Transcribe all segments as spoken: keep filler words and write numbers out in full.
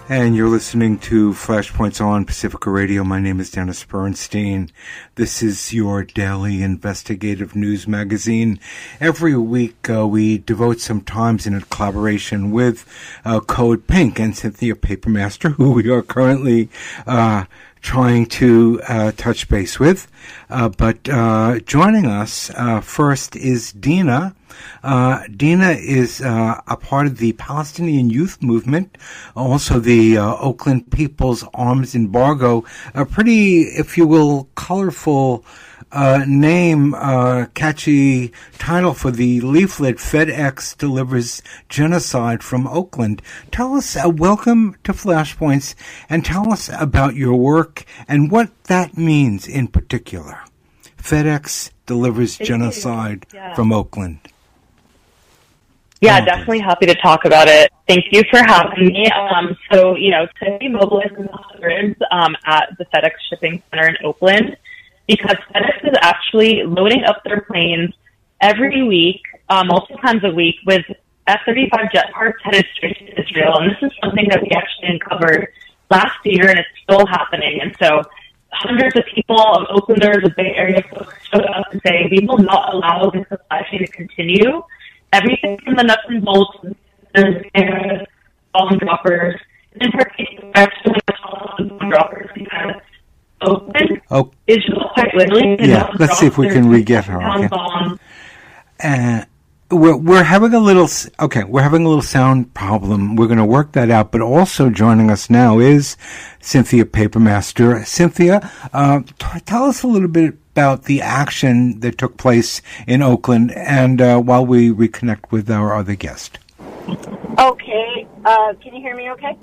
And you're listening to Flashpoints on Pacifica Radio. My name is Dennis Bernstein. This is your daily investigative news magazine. Every week uh, we devote some time in a collaboration with uh, Code Pink and Cynthia Papermaster, who we are currently uh, trying to uh, touch base with. Uh, but uh, joining us uh, first is Dina. Uh, Dina is uh, a part of the Palestinian Youth Movement, also the uh, Oakland People's Arms Embargo, a pretty, if you will, colorful uh, name, uh, catchy title for the leaflet, FedEx Delivers Genocide from Oakland. Tell us, uh, welcome to Flashpoints, and tell us about your work and what that means in particular. FedEx Delivers Thank Genocide yeah. from Oakland. Yeah, definitely happy to talk about it. Thank you for having me. Um, so, you know, today we mobilized in the hundreds um, at the FedEx Shipping Center in Oakland because FedEx is actually loading up their planes every week, uh, multiple times a week, with F thirty-five jet parts headed straight to Israel. And this is something that we actually uncovered last year, and it's still happening. And so hundreds of people, of Oaklanders, of Bay Area folks showed up to say, we will not allow this supply chain to continue. Everything from the nuts and bolts, the bomb droppers, in particular, actually, bomb droppers kind of open. Oh. Israel quite literally. Yeah, let's see if we can re-get her. Okay. Uh, we're, we're having a little, okay, we're having a little sound problem. We're going to work that out, but also joining us now is Cynthia Papermaster. Cynthia, uh, t- tell us a little bit about the action that took place in Oakland, and uh, while we reconnect with our other guest. Okay. Uh, can you hear me okay?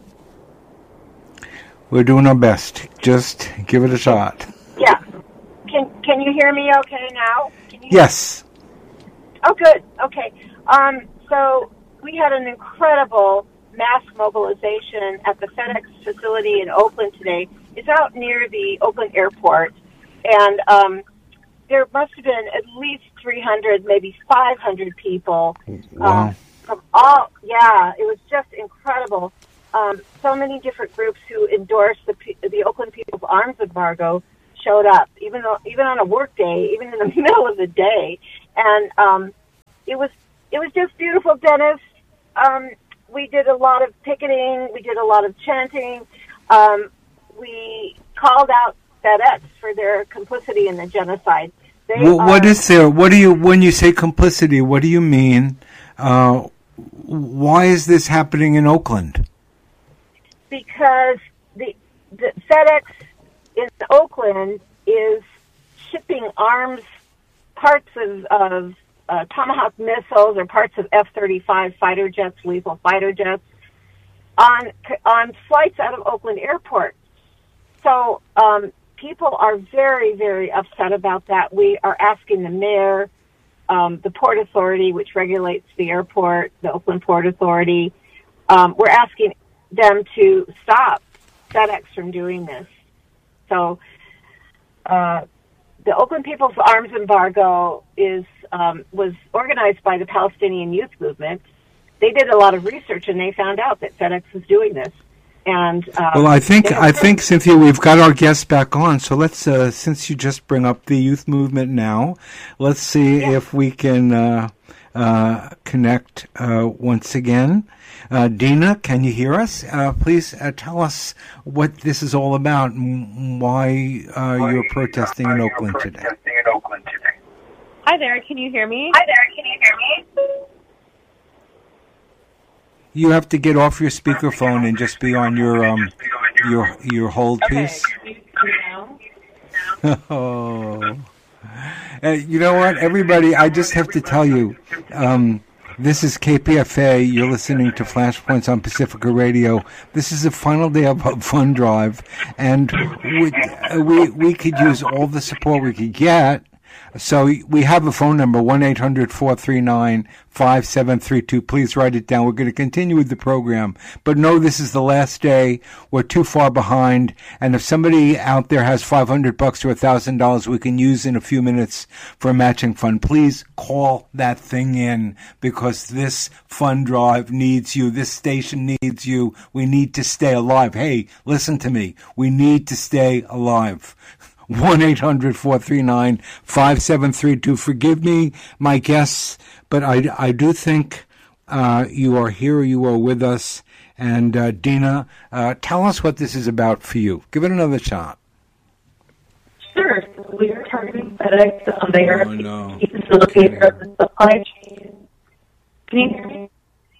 We're doing our best. Just give it a shot. Yeah. Can Can you hear me okay now? Can you yes. Oh, good. Okay. Um, so we had an incredible mass mobilization at the FedEx facility in Oakland today. It's out near the Oakland airport. And um, there must have been at least three hundred, maybe five hundred people. Wow. Um, from all, yeah, it was just incredible. Um, so many different groups who endorsed the the Oakland People's Arms Embargo showed up, even though even on a work day, even in the middle of the day. And um, it was it was just beautiful, Dennis. Um, we did a lot of picketing. We did a lot of chanting. Um, we called out FedEx for their complicity in the genocide. They well, are, what is there? What do you, when you say complicity, what do you mean? Uh, why is this happening in Oakland? Because the, the FedEx in Oakland is shipping arms, parts of, of uh, Tomahawk missiles or parts of F thirty-five fighter jets, lethal fighter jets, on on flights out of Oakland Airport. So um, people are very, very upset about that. We are asking the mayor, um, the Port Authority, which regulates the airport, the Oakland Port Authority, um, we're asking them to stop FedEx from doing this. So uh, the Oakland People's Arms Embargo is um, was organized by the Palestinian Youth Movement. They did a lot of research, and they found out that FedEx was doing this. And um, well, I think I think Cynthia, we've got our guest back on. So let's, uh, since you just bring up the youth movement now, let's see yeah. if we can uh, uh, connect uh, once again. Uh, Dina, can you hear us? Uh, please uh, tell us what this is all about and why uh, you're protesting in Oakland today. Hi there, can you hear me? Hi there, can you hear me? You have to get off your speakerphone and just be on your um your your hold okay. piece. Oh, uh, you know what, everybody? I just have to tell you, um, this is K P F A. You're listening to Flashpoints on Pacifica Radio. This is the final day of a fund drive, and we we we could use all the support we could get. So we have a phone number, one eight hundred four three nine five seven three two. Please write it down. We're going to continue with the program. But no, this is the last day. We're too far behind. And if somebody out there has five hundred bucks or one thousand dollars we can use in a few minutes for a matching fund, please call that thing in, because this fund drive needs you. This station needs you. We need to stay alive. Hey, listen to me. We need to stay alive. one eight hundred four three nine five seven three two. Forgive me, my guests, but I, I do think uh, you are here, you are with us. And uh, Dina, uh, tell us what this is about for you. Give it another shot. Sure. So we are targeting FedEx. Um, they are oh, no. a facilitator of the supply chain. Can you hear me?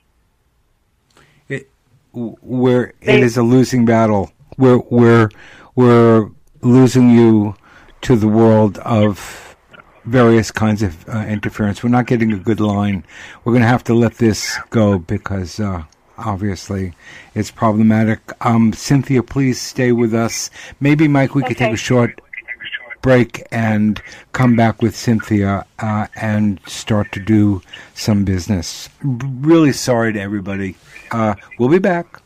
It, we're, it is a losing battle. We're, we're, we're losing you to the world of various kinds of uh, interference. We're not getting a good line. We're going to have to let this go because uh, obviously it's problematic. Um, Cynthia, please stay with us. Maybe, Mike, we okay. could take a short break and come back with Cynthia uh, and start to do some business. Really sorry to everybody. Uh, we'll be back.